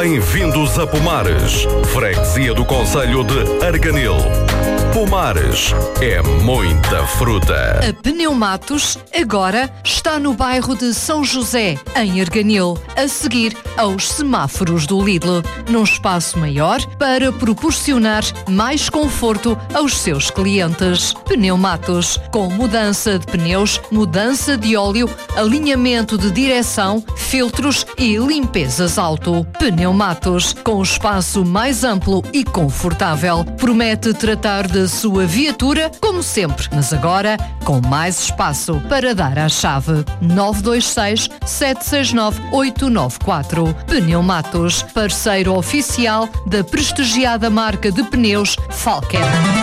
Bem-vindos a Pomares, freguesia do concelho de Arganil. Pomares é muita fruta. A Pneumatos agora está no bairro de São José, em Arganil, a seguir aos semáforos do Lidl, num espaço maior para proporcionar mais conforto aos seus clientes. Pneumatos, com mudança de pneus, mudança de óleo, alinhamento de direção, filtros e limpezas auto. Pneumatos, com o espaço mais amplo e confortável, promete tratar da sua viatura como sempre, mas agora com mais espaço para dar a chave. 926 769 894. Pneumatos, parceiro oficial da prestigiada marca de pneus Falken.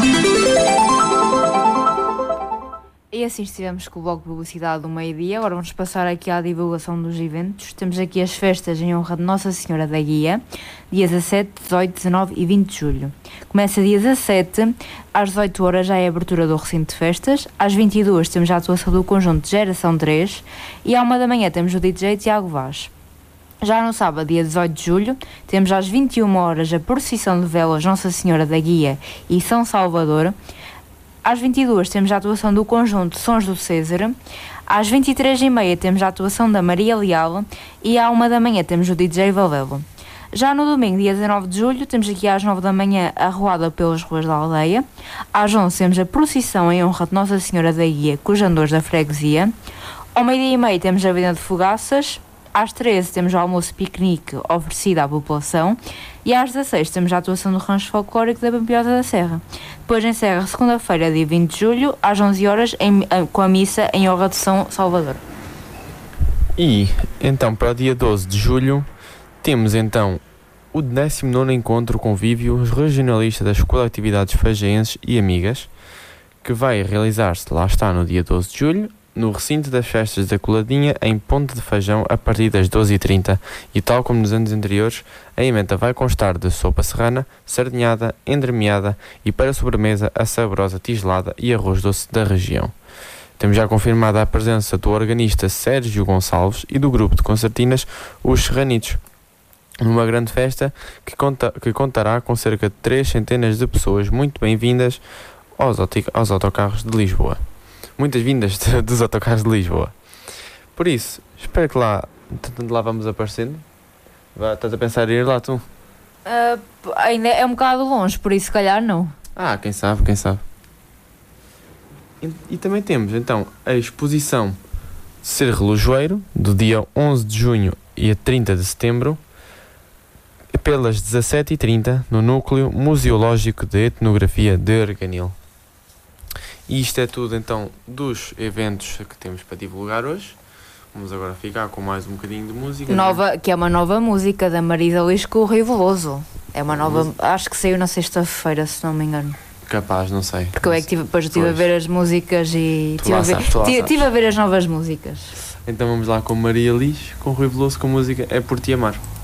E assim estivemos com o bloco de publicidade do meio-dia. Agora vamos passar aqui à divulgação dos eventos. Temos aqui as festas em honra de Nossa Senhora da Guia, dia 17, 18, 19 e 20 de julho. Começa dia 17, às 18 horas já é a abertura do recinto de festas. Às 22 temos a atuação do conjunto Geração 3 e à 1 da manhã temos o DJ Tiago Vaz. Já no sábado, dia 18 de julho, temos às 21 horas a procissão de velas Nossa Senhora da Guia e São Salvador. Às 22 temos a atuação do conjunto Sons do César. Às 23h30 temos a atuação da Maria Leal e à 1 da manhã temos o DJ Valelo. Já no domingo, dia 19 de julho, temos aqui às 9 da manhã a arruada pelas ruas da aldeia. Às 11 temos a procissão em honra de Nossa Senhora da Guia com os andores da freguesia. Ao meio-dia e meio temos a venda de fogaças. Às 13 temos o almoço piquenique oferecido à população e às 16 temos a atuação do rancho folclórico da Pampilhosa da Serra. Depois encerra segunda-feira, dia 20 de julho, às 11 horas, com a missa em honra de São Salvador. E, então, para o dia 12 de julho, temos, então, o 19º Encontro Convívio Regionalista das Coletividades Fagenses e Amigas, que vai realizar-se, lá está, no dia 12 de julho, no recinto das festas da Coladinha, em Ponte de Feijão, a partir das 12h30, e tal como nos anos anteriores, a emenda vai constar de sopa serrana, sardinhada, entremeada e, para sobremesa, a saborosa tigelada e arroz doce da região. Temos já confirmada a presença do organista Sérgio Gonçalves e do grupo de concertinas Os Serranitos, numa grande festa que contará com cerca de 300 de pessoas muito bem-vindas aos autocarros de Lisboa. Muitas vindas dos autocarros de Lisboa. Por isso, espero que lá vamos aparecendo. Estás a pensar em ir lá, tu? Ainda é um bocado longe, por isso se calhar não. Quem sabe. E também temos, então, a exposição Ser Relojoeiro, do dia 11 de junho e a 30 de setembro, pelas 17h30, no Núcleo Museológico de Etnografia de Arganil. E isto é tudo, então, dos eventos que temos para divulgar hoje. Vamos agora ficar com mais um bocadinho de música. Que é uma nova música da Marisa Liz com o Rio Veloso. É uma nova... Acho que saiu na sexta-feira, se não me engano. Capaz, não sei. Porque eu é que depois estive a ver as músicas e... Estive a ver as novas músicas. Então vamos lá com Maria Liz, com o Rio Veloso, com a música É Por Te Amar.